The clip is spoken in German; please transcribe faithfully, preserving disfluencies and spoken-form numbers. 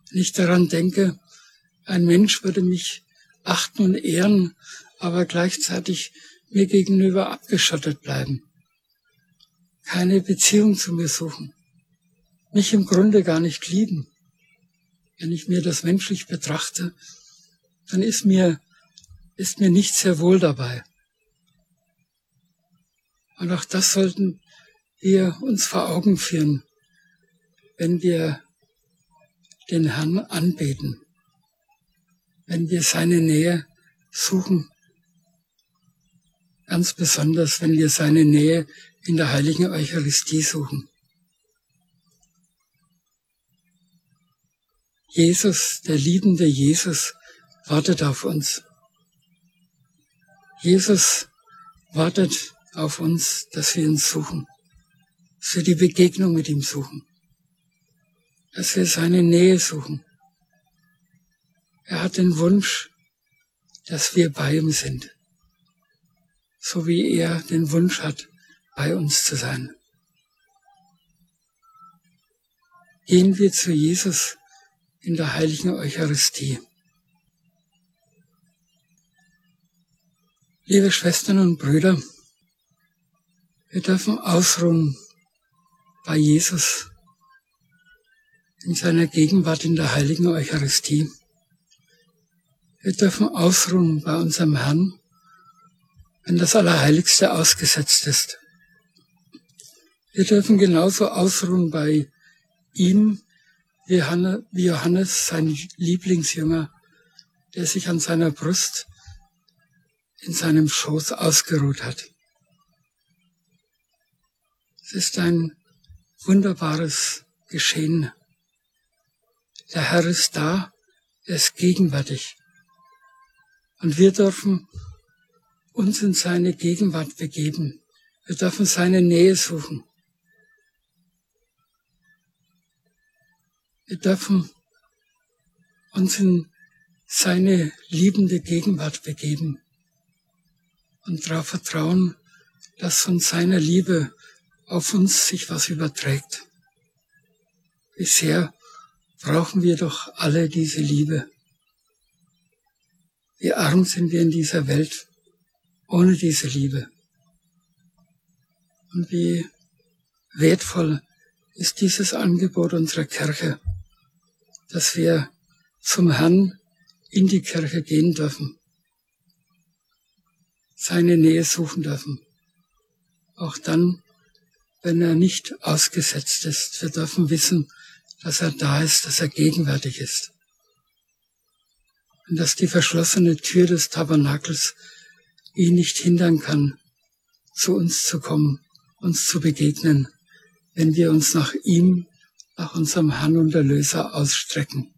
Wenn ich daran denke, ein Mensch würde mich achten und ehren, aber gleichzeitig mir gegenüber abgeschottet bleiben, keine Beziehung zu mir suchen, mich im Grunde gar nicht lieben. Wenn ich mir das menschlich betrachte, dann ist mir, ist mir nicht sehr wohl dabei. Und auch das sollten wir uns vor Augen führen, wenn wir den Herrn anbeten, wenn wir seine Nähe suchen, ganz besonders, wenn wir seine Nähe in der heiligen Eucharistie suchen. Jesus, der liebende Jesus, wartet auf uns. Jesus wartet auf uns, dass wir ihn suchen, dass wir die Begegnung mit ihm suchen, dass wir seine Nähe suchen. Er hat den Wunsch, dass wir bei ihm sind, so wie er den Wunsch hat, bei uns zu sein. Gehen wir zu Jesus in der heiligen Eucharistie. Liebe Schwestern und Brüder, wir dürfen ausruhen bei Jesus in seiner Gegenwart in der heiligen Eucharistie. Wir dürfen ausruhen bei unserem Herrn, wenn das Allerheiligste ausgesetzt ist. Wir dürfen genauso ausruhen bei ihm, wie Johannes, sein Lieblingsjünger, der sich an seiner Brust in seinem Schoß ausgeruht hat. Es ist ein wunderbares Geschehen. Der Herr ist da, er ist gegenwärtig. Und wir dürfen uns in seine Gegenwart begeben. Wir dürfen seine Nähe suchen. Wir dürfen uns in seine liebende Gegenwart begeben und darauf vertrauen, dass von seiner Liebe auf uns sich was überträgt. Wie sehr brauchen wir doch alle diese Liebe. Wie arm sind wir in dieser Welt ohne diese Liebe. Und wie wertvoll ist dieses Angebot unserer Kirche, dass wir zum Herrn in die Kirche gehen dürfen, seine Nähe suchen dürfen, auch dann, wenn er nicht ausgesetzt ist. Wir dürfen wissen, dass er da ist, dass er gegenwärtig ist und dass die verschlossene Tür des Tabernakels ihn nicht hindern kann, zu uns zu kommen, uns zu begegnen, wenn wir uns nach ihm, nach unserem Herrn und Erlöser ausstrecken.